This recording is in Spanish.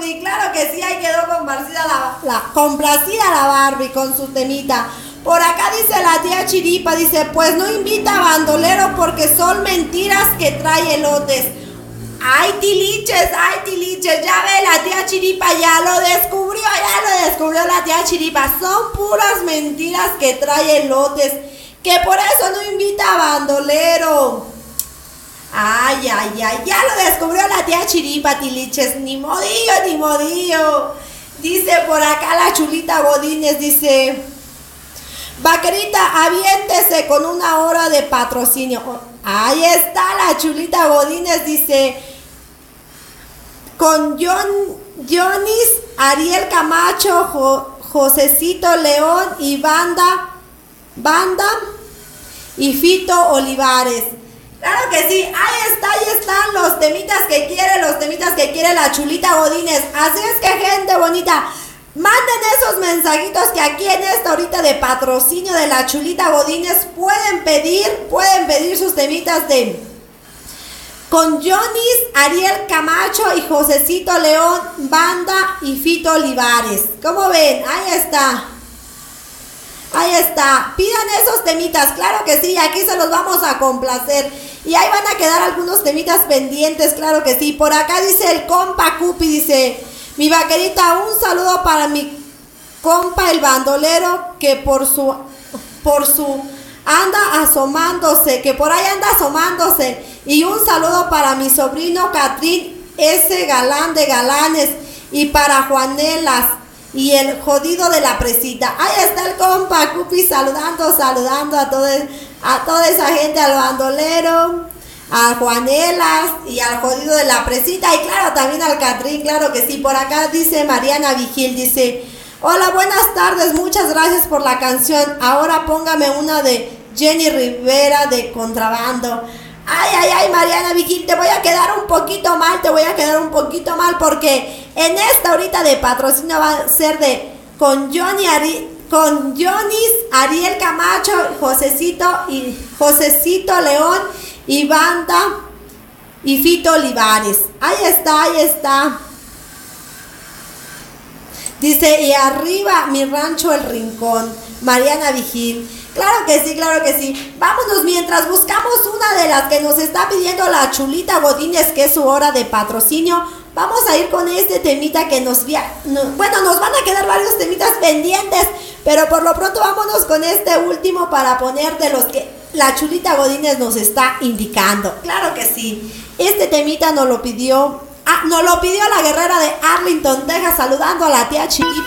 Woody. Claro que sí, ahí quedó complacida la Barbie con su temita. Por acá dice la tía Chiripa, dice, pues no invita a bandolero porque son mentiras que trae elotes. Ay, tiliches, ya ve la tía Chiripa, ya lo descubrió la tía Chiripa. Son puras mentiras que trae elotes, que por eso no invita a bandolero. Ay, ya lo descubrió la tía Chiripa, tiliches, ni modillo. Dice por acá la Chulita Godínez, dice, vaquerita, aviéntese con una hora de patrocinio. Ahí está la Chulita Godínez, dice, con Jonis, Ariel Camacho, Josecito León y Banda y Fito Olivares. Claro que sí, ahí están los temitas que quiere la Chulita Godínez. Así es que, gente bonita, manden esos mensajitos que aquí en esta horita de patrocinio de la Chulita Godínez pueden pedir sus temitas de con Jonis, Ariel Camacho y Josecito León, Banda y Fito Olivares. ¿Cómo ven? Ahí está. Pidan esos temitas, claro que sí, aquí se los vamos a complacer. Y ahí van a quedar algunos temitas pendientes, claro que sí. Por acá dice el compa Cupi, dice, mi vaquerita, un saludo para mi compa el bandolero que por su anda asomándose, que por ahí anda asomándose. Y un saludo para mi sobrino Catrín, ese galán de galanes. Y para Juanelas y el jodido de la presita. Ahí está el compa Cupi saludando a toda esa gente, al bandolero, a Juanelas y al jodido de la presita. Y claro, también al Catrín, claro que sí. Por acá dice Mariana Vigil, dice, hola, buenas tardes, muchas gracias por la canción. Ahora póngame una de Jenny Rivera de Contrabando. Ay, Mariana Vigil, te voy a quedar un poquito mal porque en esta horita de patrocinio va a ser de con Jonis, Ariel Camacho, Josecito León y Banda y Fito Olivares. Ahí está. Dice, y arriba mi rancho El Rincón, Mariana Vigil. Claro que sí. Vámonos mientras buscamos una de las que nos está pidiendo la Chulita Godínez, que es su hora de patrocinio. Vamos a ir con este temita que nos van a quedar varios temitas pendientes, pero por lo pronto vámonos con este último para poner de los que la Chulita Godínez nos está indicando. Claro que sí. Este temita nos lo pidió la guerrera de Arlington, Texas, saludando a la tía Chilita.